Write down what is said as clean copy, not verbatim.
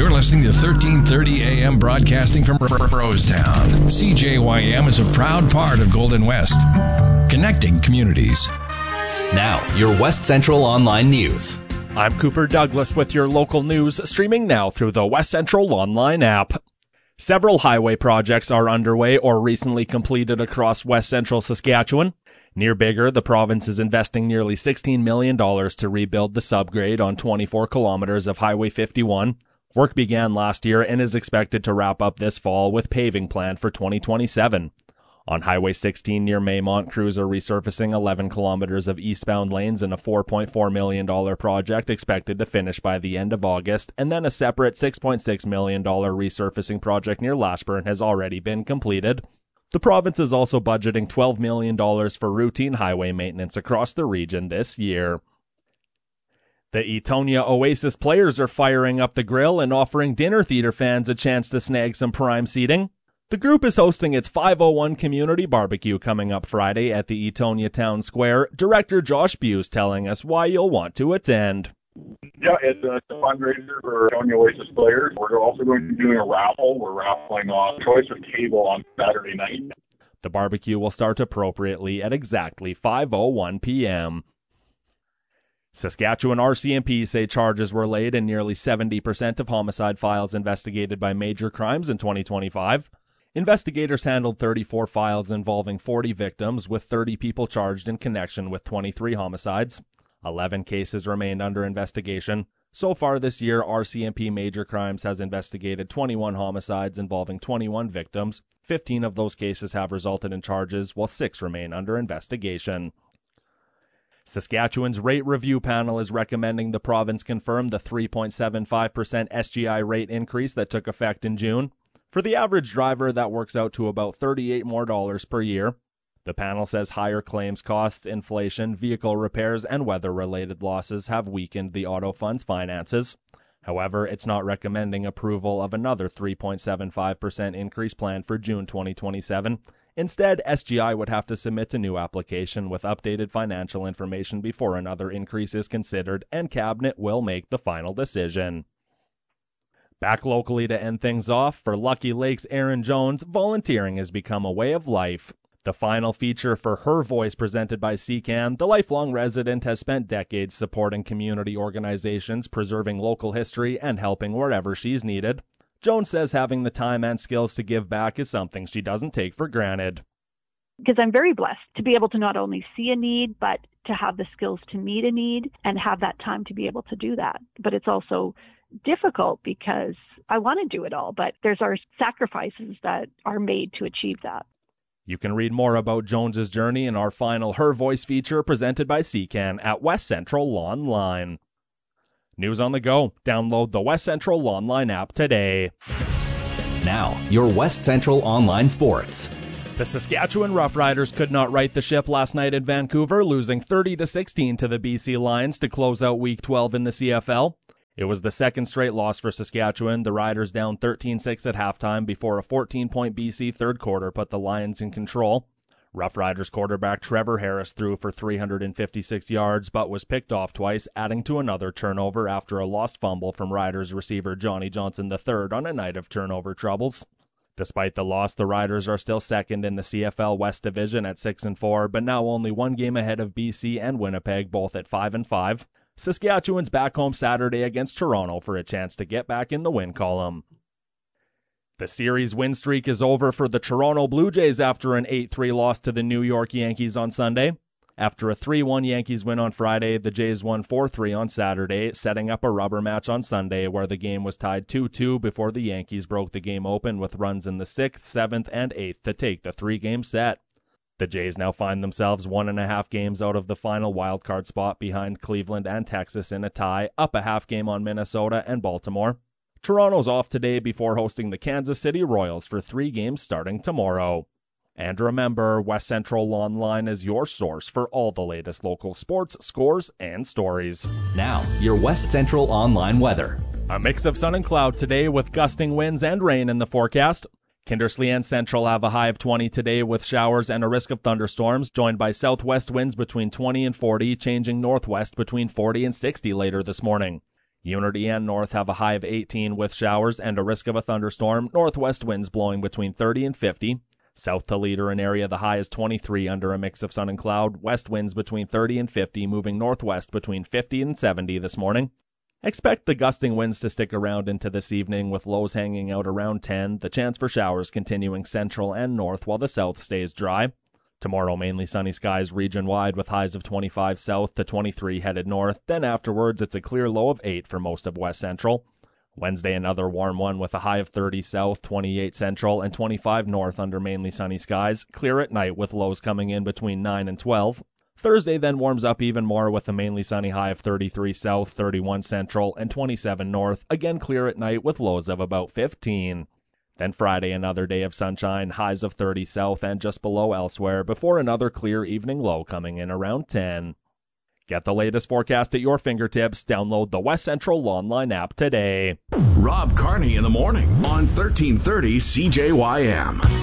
You're listening to 1330 AM broadcasting from Rosetown. CJYM is a proud part of Golden West, connecting communities. Now, your West Central Online News. I'm Cooper Douglas with your local news, streaming now through the West Central Online app. Several highway projects are underway or recently completed across West Central Saskatchewan. Near Biggar, the province is investing nearly $16 million to rebuild the subgrade on 24 kilometers of Highway 51. Work began last year and is expected to wrap up this fall with paving planned for 2027. On Highway 16 near Maymont, crews are resurfacing 11 kilometers of eastbound lanes in a $4.4 million project expected to finish by the end of August, and then a separate $6.6 million resurfacing project near Lashburn has already been completed. The province is also budgeting $12 million for routine highway maintenance across the region this year. The Etonia Oasis players are firing up the grill and offering dinner theater fans a chance to snag some prime seating. The group is hosting its 501 community barbecue coming up Friday at the Etonia Town Square. Director Josh Buse telling us why you'll want to attend. Yeah, it's a fundraiser for Etonia Oasis players. We're also going to be doing a raffle. We're raffling off choice of table on Saturday night. The barbecue will start appropriately at exactly 5:01 p.m. Saskatchewan RCMP say charges were laid in nearly 70% of homicide files investigated by major crimes in 2025. Investigators handled 34 files involving 40 victims, with 30 people charged in connection with 23 homicides. 11 cases remained under investigation. So far this year, RCMP Major Crimes has investigated 21 homicides involving 21 victims. 15 of those cases have resulted in charges, while 6 remain under investigation. Saskatchewan's rate review panel is recommending the province confirm the 3.75% SGI rate increase that took effect in June. For the average driver, that works out to about $38 more per year. The panel says higher claims costs, inflation, vehicle repairs, and weather-related losses have weakened the auto fund's finances. However, it's not recommending approval of another 3.75% increase planned for June 2027. Instead, SGI would have to submit a new application with updated financial information before another increase is considered, and Cabinet will make the final decision. Back locally to end things off, for Lucky Lake's Aaron Jones, volunteering has become a way of life. The final feature for Her Voice, presented by CCAN, the lifelong resident has spent decades supporting community organizations, preserving local history, and helping wherever she's needed. Jones says having the time and skills to give back is something she doesn't take for granted. Because I'm very blessed to be able to not only see a need, but to have the skills to meet a need and have that time to be able to do that. But it's also difficult because I want to do it all, but there's our sacrifices that are made to achieve that. You can read more about Jones's journey in our final Her Voice feature presented by CCAN at West Central Online. News on the go. Download the West Central Online app today. Now, your West Central Online Sports. The Saskatchewan Roughriders could not right the ship last night in Vancouver, losing 30-16 to the BC Lions to close out Week 12 in the CFL. It was the second straight loss for Saskatchewan, the Riders down 13-6 at halftime before a 14-point BC third quarter put the Lions in control. Rough Riders quarterback Trevor Harris threw for 356 yards but was picked off twice, adding to another turnover after a lost fumble from Riders receiver Johnny Johnson III on a night of turnover troubles. Despite the loss, the Riders are still second in the CFL West Division at 6-4, but now only one game ahead of BC and Winnipeg, both at 5-5. Saskatchewan's back home Saturday against Toronto for a chance to get back in the win column. The series win streak is over for the Toronto Blue Jays after an 8-3 loss to the New York Yankees on Sunday. After a 3-1 Yankees win on Friday, the Jays won 4-3 on Saturday, setting up a rubber match on Sunday where the game was tied 2-2 before the Yankees broke the game open with runs in the 6th, 7th, and 8th to take the 3-game set. The Jays now find themselves 1.5 games out of the final wildcard spot behind Cleveland and Texas in a tie, up a half game on Minnesota and Baltimore. Toronto's off today before hosting the Kansas City Royals for 3 games starting tomorrow. And remember, West Central Online is your source for all the latest local sports, scores, and stories. Now, your West Central Online weather. A mix of sun and cloud today with gusting winds and rain in the forecast. Kindersley and Central have a high of 20 today with showers and a risk of thunderstorms, joined by southwest winds between 20 and 40, changing northwest between 40 and 60 later this morning. Unity and North have a high of 18 with showers and a risk of a thunderstorm. Northwest winds blowing between 30 and 50. South to Leader and area, the high is 23 under a mix of sun and cloud. West winds between 30 and 50, moving northwest between 50 and 70 this morning. Expect the gusting winds to stick around into this evening, with lows hanging out around 10. The chance for showers continuing central and north, while the south stays dry. Tomorrow, mainly sunny skies region-wide, with highs of 25 south to 23 headed north. Then afterwards, it's a clear low of 8 for most of west central. Wednesday, another warm one with a high of 30 south, 28 central, and 25 north under mainly sunny skies. Clear at night with lows coming in between 9 and 12. Thursday then warms up even more with a mainly sunny high of 33 south, 31 central, and 27 north. Again clear at night with lows of about 15. Then Friday, another day of sunshine, highs of 30 south and just below elsewhere, before another clear evening low coming in around 10. Get the latest forecast at your fingertips. Download the West Central Lawnline app today. Rob Carney in the morning on 1330 CJYM.